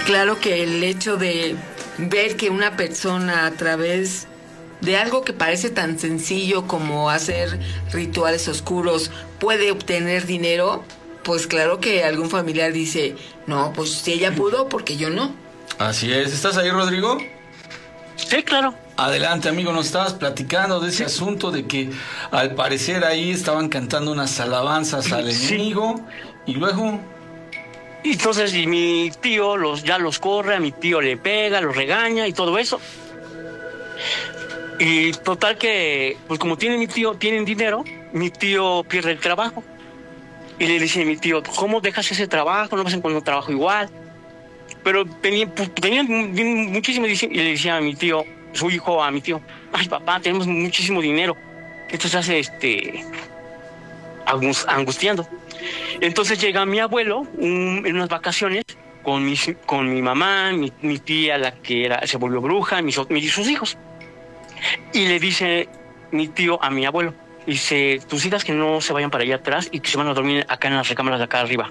Claro que el hecho de ver que una persona a través de algo que parece tan sencillo como hacer rituales oscuros puede obtener dinero, pues claro que algún familiar dice, no, pues si ella pudo, porque yo no. Así es. ¿Estás ahí, Rodrigo? Sí, claro. Adelante, amigo, nos estabas platicando de ese asunto de que al parecer ahí estaban cantando unas alabanzas al enemigo y luego... Entonces, y mi tío ya los corre, a mi tío le pega, los regaña y todo eso. Y total que, pues como tienen dinero, mi tío pierde el trabajo. Y le dice a mi tío, ¿cómo dejas ese trabajo? No vas a encontrar un trabajo igual. Pero tenía muchísimo dinero. Y le decía a mi tío, su hijo a mi tío, ay papá, tenemos muchísimo dinero. Esto se hace angustiando. Entonces llega mi abuelo en unas vacaciones con mi mamá, mi tía, la que se volvió bruja, sus hijos. Y le dice mi tío a mi abuelo, dice, tus hijas que no se vayan para allá atrás y que se van a dormir acá en las recámaras de acá arriba.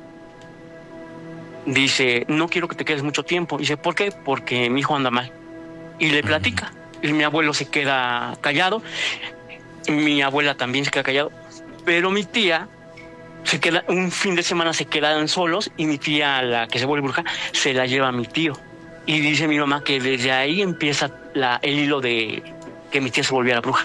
Dice, no quiero que te quedes mucho tiempo. Dice, ¿por qué? Porque mi hijo anda mal. Y le platica. Y mi abuelo se queda callado. Mi abuela también se queda callado. Pero mi tía un fin de semana se quedan solos y mi tía, la que se vuelve bruja, se la lleva a mi tío. Y dice mi mamá que desde ahí empieza el hilo de que mi tía se volviera bruja.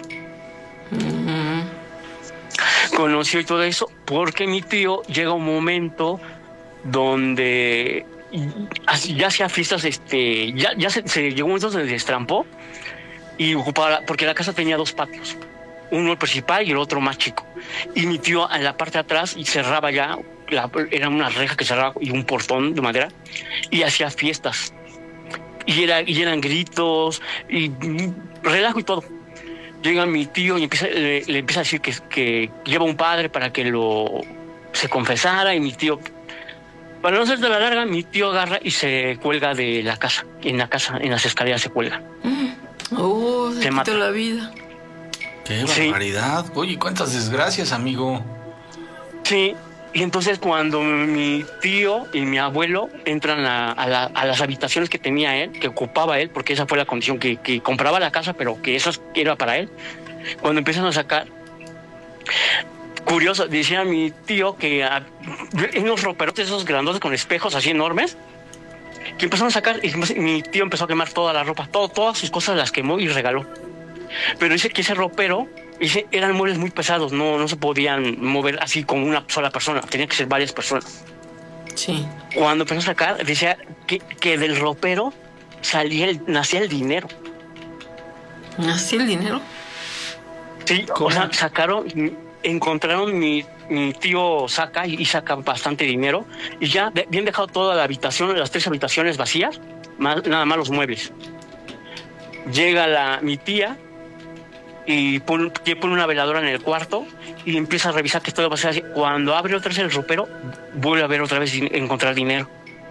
Conoció y todo eso porque mi tío llega un momento donde ya hacía fiestas, ya se llegó un momento donde se destrampó y ocupaba, porque la casa tenía 2 patios, uno el principal y el otro más chico. Y mi tío en la parte de atrás y cerraba ya, era una reja que cerraba y un portón de madera y hacía fiestas. Y eran gritos y relajo y todo. Llega mi tío y le empieza a decir que lleva un padre para que se confesara y mi tío, para no ser de la larga, mi tío agarra y se cuelga de la casa, en las escaleras se cuelga. Se mata la vida. ¡Qué barbaridad! Sí. Oye, cuántas desgracias, amigo. Sí, y entonces cuando mi tío y mi abuelo entran a las habitaciones que tenía él, que ocupaba él, porque esa fue la condición, que compraba la casa, pero que esas era para él, cuando empiezan a sacar... Curioso, decía mi tío que unos roperotes esos grandotes con espejos así enormes, que empezaron a sacar, y mi tío empezó a quemar toda la ropa, todas sus cosas las quemó y regaló. Pero dice que ese ropero, eran muebles muy pesados, no se podían mover así con una sola persona, tenía que ser varias personas. Sí. Cuando empezó a sacar, decía que del ropero nacía el dinero. ¿Nacía el dinero? Sí, ¿cómo? O sea, encontraron mi tío saca bastante dinero y ya bien dejado toda la habitación, las 3 habitaciones vacías, nada más los muebles. Llega mi tía y pone una veladora en el cuarto y empieza a revisar que todo va a ser así. Cuando abre otra vez el ropero, vuelve a ver otra vez encontrar dinero.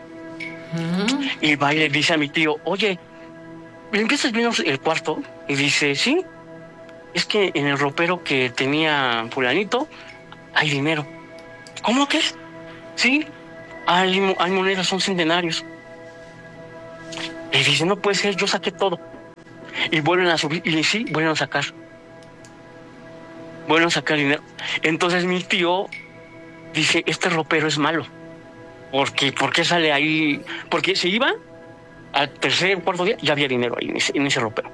Y va y le dice a mi tío, oye, ¿le empiezas viendo el cuarto? Y dice, sí, es que en el ropero que tenía fulanito hay dinero. ¿Cómo que? Sí, hay monedas, son centenarios. Y dice, no puede ser, yo saqué todo. Y vuelven a subir, y sí, vuelven a sacar dinero. Entonces mi tío dice, este ropero es malo. ¿Por qué sale ahí? Porque se iba al tercer o cuarto día, ya había dinero ahí en ese ropero.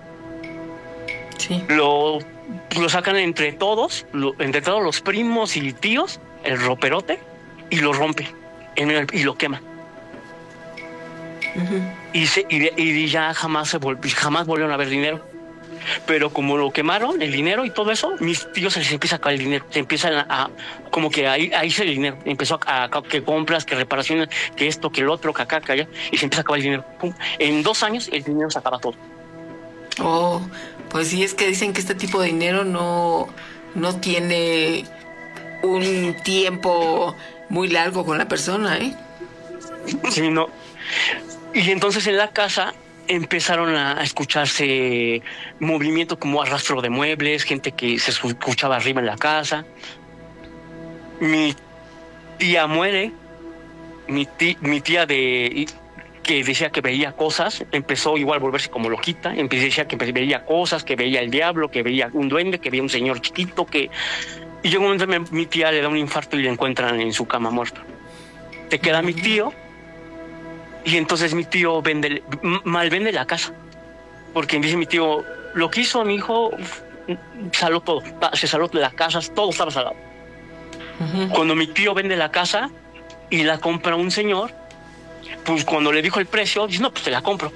Sí. Lo sacan entre todos los primos y tíos, el roperote, y lo rompen y lo queman. Y ya jamás volvieron a ver dinero. Pero como lo quemaron, el dinero y todo eso, mis tíos se les empieza a caer el dinero, se empiezan a como que ahí se el dinero, empezó a que compras, que reparaciones, que esto, que el otro, que acá, que allá, y se empieza a acabar el dinero. ¡Pum! En 2 años el dinero se acaba todo. Pues sí, es que dicen que este tipo de dinero no tiene un tiempo muy largo con la persona, ¿eh? Sí, no. Y entonces en la casa empezaron a escucharse movimientos como arrastro de muebles, gente que se escuchaba arriba en la casa. Mi tía muere, mi tía que decía que veía cosas, empezó igual a volverse como loquita, decía que veía cosas, que veía el diablo, que veía un duende, que veía un señor chiquito, y llegó un momento mi tía le da un infarto y le encuentran en su cama muerto. Te queda mi tío, y entonces mi tío malvende la casa, porque dice mi tío, lo que hizo mi hijo, saló todo, se saló de la casa, todo estaba salado. Cuando mi tío vende la casa y la compra un señor, pues cuando le dijo el precio, dice, no, pues te la compro.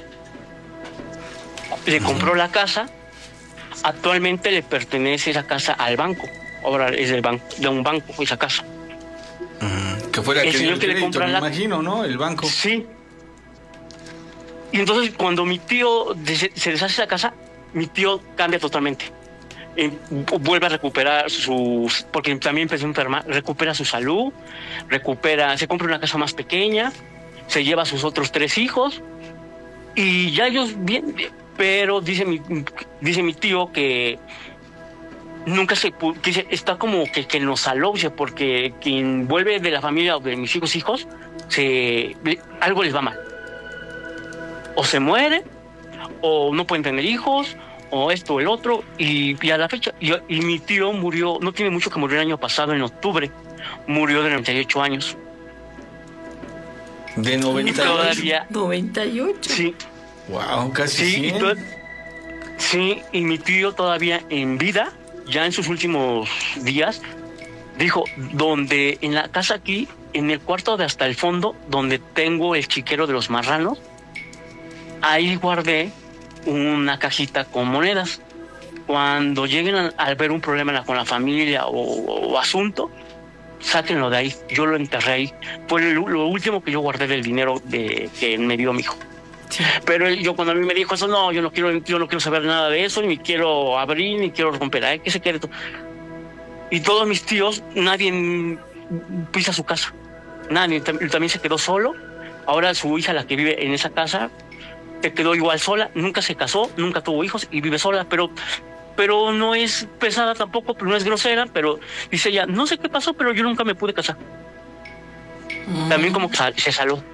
Le compró la casa, actualmente le pertenece esa casa al banco, ahora es de un banco esa casa. Que fuera el señor el que crédito, le compra me imagino, ¿no? El banco. Sí. Y entonces cuando mi tío se deshace de la casa, mi tío cambia totalmente. Vuelve a recuperar porque también empezó a enfermar, recupera su salud, se compra una casa más pequeña, se lleva a sus otros 3 hijos y ya ellos bien, pero dice mi tío que nunca que está como que nos aloje, porque quien vuelve de la familia o de mis hijos, algo les va mal. O se muere, o no pueden tener hijos, o esto o el otro, y a la fecha, y mi tío murió, no tiene mucho que murió el año pasado, en octubre, murió de 98 años. ¿De 98? Todavía, 98. Sí. Wow, casi sí, 100. Sí, y mi tío todavía en vida, ya en sus últimos días, dijo, donde en la casa aquí, en el cuarto de hasta el fondo, donde tengo el chiquero de los marranos, ahí guardé una cajita con monedas. Cuando lleguen a ver un problema con la familia o asunto, sáquenlo de ahí. Yo lo enterré ahí. Fue lo último que yo guardé del dinero que me dio mi hijo. Sí. Pero yo cuando a mí me dijo eso, no, yo no quiero saber nada de eso, ni quiero abrir, ni quiero romper, que se quede todo. Y todos mis tíos, nadie pisa su casa. Nadie, también se quedó solo. Ahora su hija, la que vive en esa casa, se quedó igual sola, nunca se casó, nunca tuvo hijos y vive sola, pero no es pesada tampoco, pero no es grosera, pero dice ella, no sé qué pasó, pero yo nunca me pude casar. También como que se saló.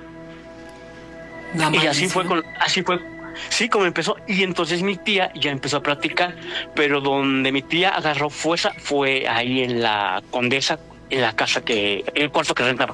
Y así fue, sí, como empezó. Y entonces mi tía ya empezó a practicar, pero donde mi tía agarró fuerza fue ahí en la Condesa, en la casa el cuarto que rentaba.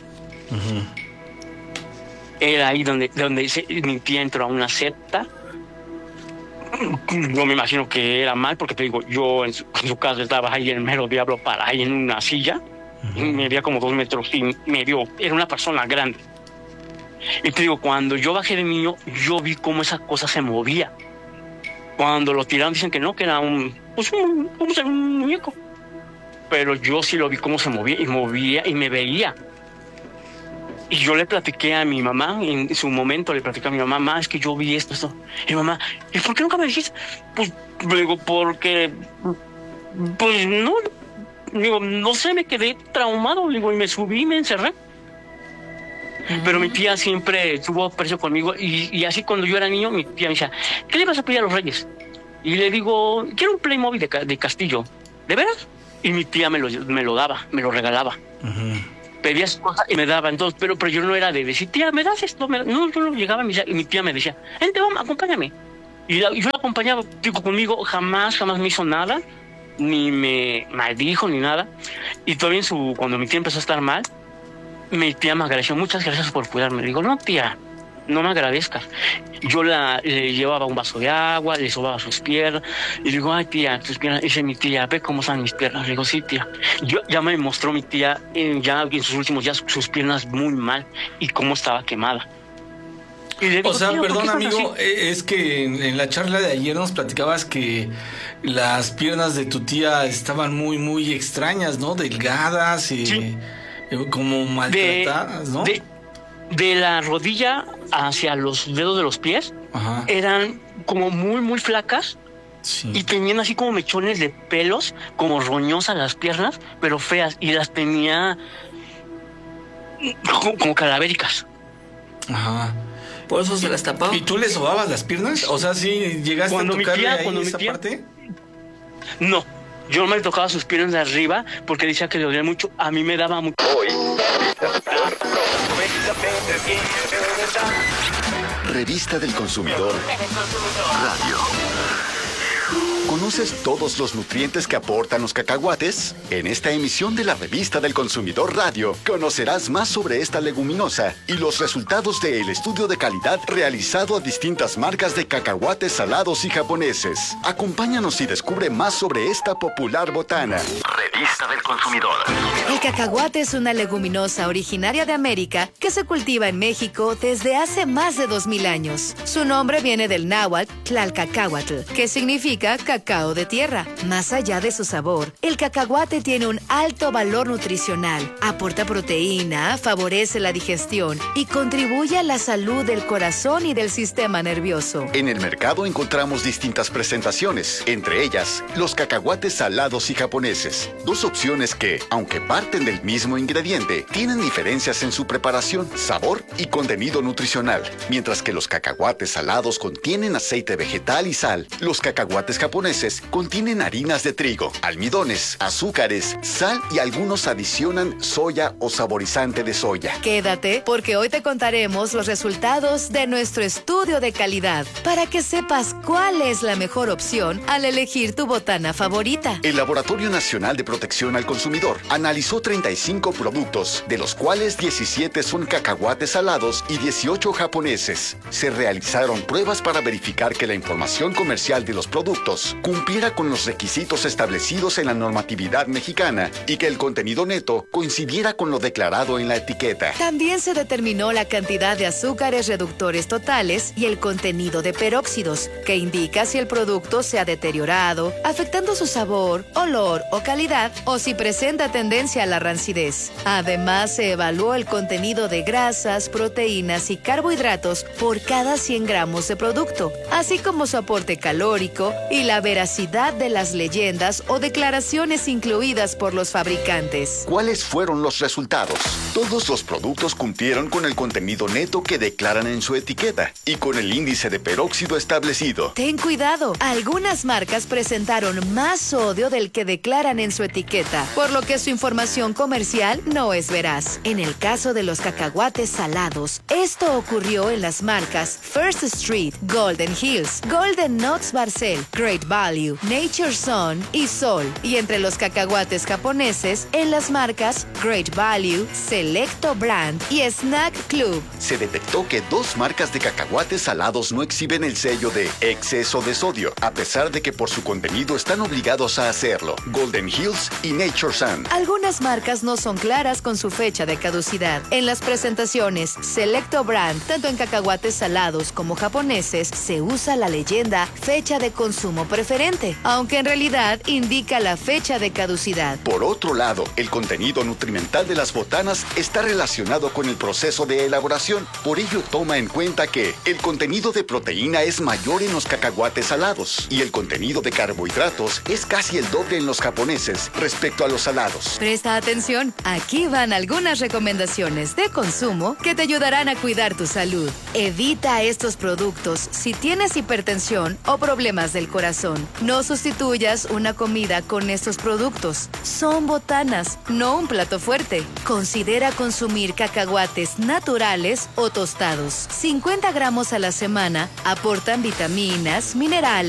Era ahí donde mi tía entró a una secta. No me imagino que era mal, porque te digo, yo en su casa estaba ahí en el mero diablo, para ahí en una silla, y medía como 2 metros y medio, era una persona grande. Y te digo, cuando yo bajé de niño, yo vi cómo esa cosa se movía. Cuando lo tiraron dicen que no, que era un muñeco. Pero yo sí lo vi cómo se movía y me veía. Y yo le platiqué a mi mamá, en su momento le platiqué a mi mamá, es que yo vi esto. Y mi mamá, ¿y por qué nunca me dijiste? Pues, digo, porque, pues no, digo, no sé, me quedé traumado, digo, y me subí y me encerré. Pero mi tía siempre tuvo aprecio conmigo, y así cuando yo era niño, mi tía me decía, ¿qué le vas a pedir a los reyes? Y le digo, quiero un Playmobil de castillo. ¿De veras? Y mi tía me lo daba, me lo regalaba. Pedía cosas y me daba, entonces, pero yo no era de decir, tía, ¿me das esto? No, yo no llegaba y mi tía me decía, vente, vamos, acompáñame. Y yo la acompañaba, digo, conmigo jamás me hizo nada, ni me maldijo, ni nada. Y todavía cuando mi tía empezó a estar mal, mi tía me agradeció, muchas gracias por cuidarme. Le digo, no, tía, no me agradezcas. Yo le llevaba un vaso de agua, le sobaba sus piernas, y le digo, ay, tía, tus piernas. Y dice mi tía, ve cómo están mis piernas. Le digo, sí, tía. Ya me mostró mi tía, ya en sus últimos días, sus piernas muy mal, y cómo estaba quemada. Y le digo, o sea, tía, perdón, amigo, es que en la charla de ayer nos platicabas que las piernas de tu tía estaban muy, muy extrañas, ¿no? Delgadas y sí, como maltratadas, ¿no? De la rodilla hacia los dedos de los pies, ajá, eran como muy, muy flacas. Sí. Y tenían así como mechones de pelos, como roñosas las piernas, pero feas. Y las tenía como calavéricas. Ajá. Por eso se las tapaba. ¿Y tú le sobabas las piernas? O sea, ¿sí llegaste a tocarle ahí esa parte? No. Yo me tocaba sus piernas de arriba porque decía que le dolía mucho. A mí me daba mucho. Revista del Consumidor Radio. ¿Conoces todos los nutrientes que aportan los cacahuates? En esta emisión de la Revista del Consumidor Radio, conocerás más sobre esta leguminosa y los resultados del estudio de calidad realizado a distintas marcas de cacahuates salados y japoneses. Acompáñanos y descubre más sobre esta popular botana. Revista del Consumidor. El cacahuate es una leguminosa originaria de América que se cultiva en México desde hace más de 2000 años. Su nombre viene del náhuatl Tlalcacahuatl, que significa cacao de tierra. Más allá de su sabor, el cacahuate tiene un alto valor nutricional, aporta proteína, favorece la digestión y contribuye a la salud del corazón y del sistema nervioso. En el mercado encontramos distintas presentaciones, entre ellas los cacahuates salados y japoneses. Dos opciones que, aunque parten del mismo ingrediente, tienen diferencias en su preparación, sabor y contenido nutricional. Mientras que los cacahuates salados contienen aceite vegetal y sal, los cacahuates japoneses contienen harinas de trigo, almidones, azúcares, sal y algunos adicionan soya o saborizante de soya. Quédate, porque hoy te contaremos los resultados de nuestro estudio de calidad para que sepas cuál es la mejor opción al elegir tu botana favorita. El Laboratorio Nacional de Protección al Consumidor analizó 35 productos, de los cuales 17 son cacahuates salados y 18 japoneses. Se realizaron pruebas para verificar que la información comercial de los productos cumpliera con los requisitos establecidos en la normatividad mexicana y que el contenido neto coincidiera con lo declarado en la etiqueta. También se determinó la cantidad de azúcares reductores totales y el contenido de peróxidos, que indica si el producto se ha deteriorado, afectando su sabor, olor o calidad, o si presenta tendencia a la rancidez. Además, se evaluó el contenido de grasas, proteínas y carbohidratos por cada 100 gramos de producto, así como su aporte calórico y la veracidad de las leyendas o declaraciones incluidas por los fabricantes. ¿Cuáles fueron los resultados? Todos los productos cumplieron con el contenido neto que declaran en su etiqueta y con el índice de peróxido establecido. Ten cuidado, algunas marcas presentaron más sodio del que declaran en su etiqueta, por lo que su información comercial no es veraz. En el caso de los cacahuates salados, esto ocurrió en las marcas First Street, Golden Hills, Golden Nuts Barcel, Great Value, Nature Sun y Sol. Y entre los cacahuates japoneses, en las marcas Great Value, Selecto Brand y Snack Club. Se detectó que 2 marcas de cacahuates salados no exhiben el sello de exceso de sodio, a pesar de que por su contenido están obligados a hacerlo: Golden Hills y Nature Sun. Algunas marcas no son claras con su fecha de caducidad. En las presentaciones Selecto Brand, tanto en cacahuates salados como japoneses, se usa la leyenda fecha de consumo preferente, aunque en realidad indica la fecha de caducidad. Por otro lado, el contenido nutrimental de las botanas está relacionado con el proceso de elaboración. Por ello, toma en cuenta que el contenido de proteína es mayor en los cacahuates salados y el contenido de carbohidratos es casi el doble en los japoneses respecto a los salados. Presta atención, aquí van algunas recomendaciones de consumo que te ayudarán a cuidar tu salud. Evita estos productos si tienes hipertensión o problemas del corazón. No sustituyas una comida con estos productos. Son botanas, no un plato fuerte. Considera consumir cacahuates naturales o tostados. 50 gramos a la semana aportan vitaminas, minerales,